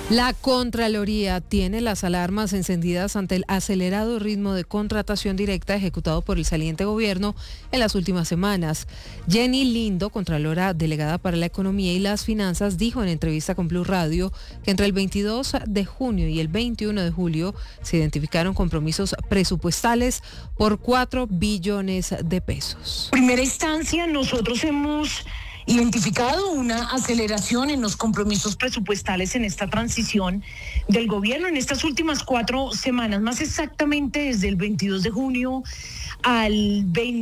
La Contraloría tiene las alarmas encendidas ante el acelerado ritmo de contratación directa ejecutado por el saliente gobierno en las últimas semanas. Jenny Lindo, Contralora Delegada para la Economía y las Finanzas, dijo en entrevista con Blue Radio que entre el 22 de junio y el 21 de julio se identificaron compromisos presupuestales por 4 billones de pesos. En primera instancia, nosotros hemos identificado una aceleración en los compromisos presupuestales en esta transición del gobierno en estas últimas 4 semanas, más exactamente desde el 22 de junio al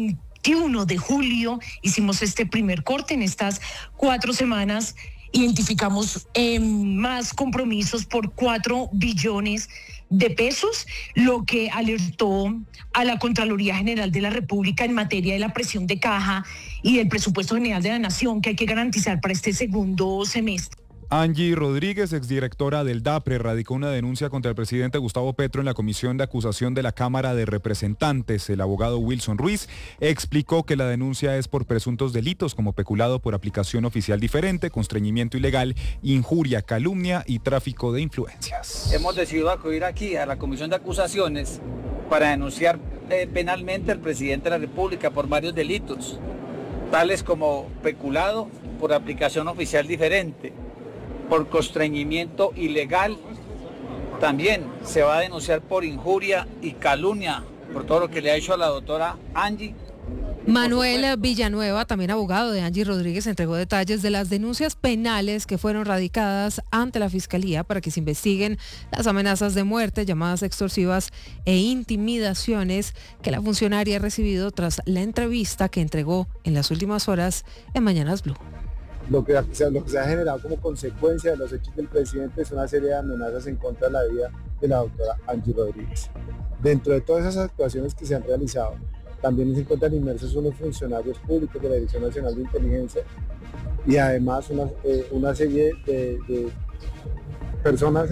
21 de julio hicimos este primer corte. En estas 4 semanas identificamos más compromisos por 4 billones de pesos, lo que alertó a la Contraloría General de la República en materia de la presión de caja y del presupuesto general de la Nación que hay que garantizar para este segundo semestre. Angie Rodríguez, exdirectora del DAPRE, radicó una denuncia contra el presidente Gustavo Petro en la Comisión de Acusación de la Cámara de Representantes. El abogado Wilson Ruiz explicó que la denuncia es por presuntos delitos como peculado por aplicación oficial diferente, constreñimiento ilegal, injuria, calumnia y tráfico de influencias. Hemos decidido acudir aquí a la Comisión de Acusaciones para denunciar penalmente al presidente de la República por varios delitos, tales como peculado por aplicación oficial diferente, por constreñimiento ilegal. También se va a denunciar por injuria y calumnia por todo lo que le ha hecho a la doctora Angie. Manuel Villanueva, también abogado de Angie Rodríguez, entregó detalles de las denuncias penales que fueron radicadas ante la Fiscalía para que se investiguen las amenazas de muerte, llamadas extorsivas e intimidaciones que la funcionaria ha recibido tras la entrevista que entregó en las últimas horas en Mañanas Blue. Lo que se ha generado como consecuencia de los hechos del presidente es una serie de amenazas en contra de la vida de la doctora Angie Rodríguez. Dentro de todas esas actuaciones que se han realizado, también se encuentran inmersos unos funcionarios públicos de la Dirección Nacional de Inteligencia y además una serie de personas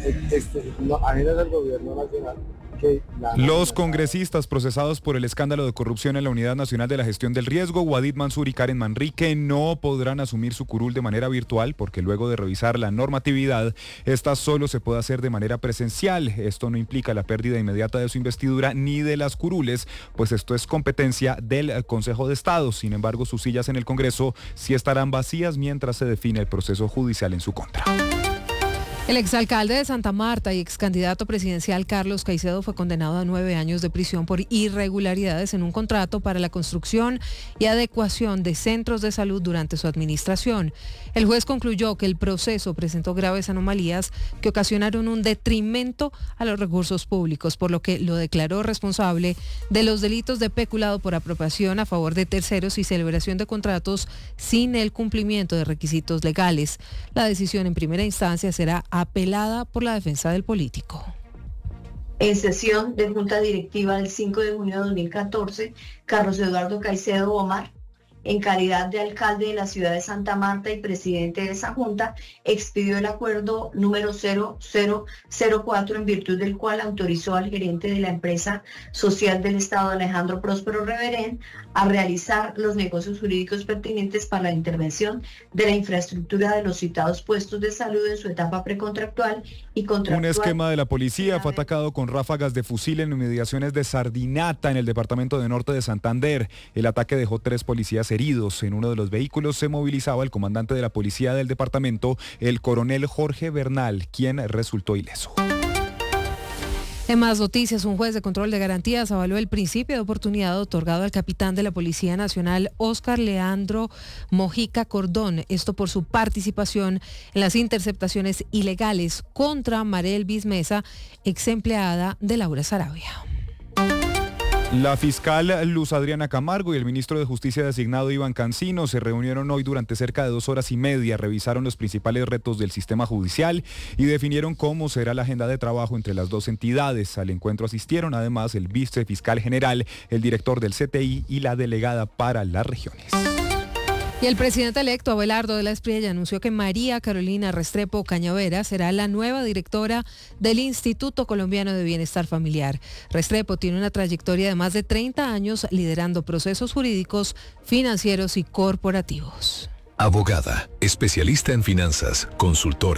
ajenas al gobierno nacional. Los congresistas procesados por el escándalo de corrupción en la Unidad Nacional de la Gestión del Riesgo, Wadid Mansur y Karen Manrique, no podrán asumir su curul de manera virtual porque luego de revisar la normatividad, esta solo se puede hacer de manera presencial. Esto no implica la pérdida inmediata de su investidura ni de las curules, pues esto es competencia del Consejo de Estado. Sin embargo, sus sillas en el Congreso sí estarán vacías mientras se define el proceso judicial en su contra. El exalcalde de Santa Marta y excandidato presidencial Carlos Caicedo fue condenado a 9 años de prisión por irregularidades en un contrato para la construcción y adecuación de centros de salud durante su administración. El juez concluyó que el proceso presentó graves anomalías que ocasionaron un detrimento a los recursos públicos, por lo que lo declaró responsable de los delitos de peculado por apropiación a favor de terceros y celebración de contratos sin el cumplimiento de requisitos legales. La decisión en primera instancia será apelada por la defensa del político. En sesión de Junta Directiva del 5 de junio de 2014, Carlos Eduardo Caicedo Omar, en calidad de alcalde de la ciudad de Santa Marta y presidente de esa junta, expidió el acuerdo número 0004, en virtud del cual autorizó al gerente de la empresa social del Estado, Alejandro Próspero Reverén, a realizar los negocios jurídicos pertinentes para la intervención de la infraestructura de los citados puestos de salud en su etapa precontractual y contractual. Un esquema de la policía fue atacado con ráfagas de fusil en inmediaciones de Sardinata, en el departamento de Norte de Santander. El ataque dejó 3 policías heridos. En uno de los vehículos se movilizaba el comandante de la policía del departamento, el coronel Jorge Bernal, quien resultó ileso. En más noticias, un juez de control de garantías avaló el principio de oportunidad otorgado al capitán de la Policía Nacional, Óscar Leandro Mojica Cordón, esto por su participación en las interceptaciones ilegales contra Marel Bismesa, ex empleada de Laura Sarabia. La fiscal Luz Adriana Camargo y el ministro de Justicia designado Iván Cancino se reunieron hoy durante cerca de 2 horas y media, revisaron los principales retos del sistema judicial y definieron cómo será la agenda de trabajo entre las dos entidades. Al encuentro asistieron además el vicefiscal general, el director del CTI y la delegada para las regiones. Y el presidente electo Abelardo de la Espriella anunció que María Carolina Restrepo Cañavera será la nueva directora del Instituto Colombiano de Bienestar Familiar. Restrepo tiene una trayectoria de más de 30 años liderando procesos jurídicos, financieros y corporativos. Abogada, especialista en finanzas, consultora.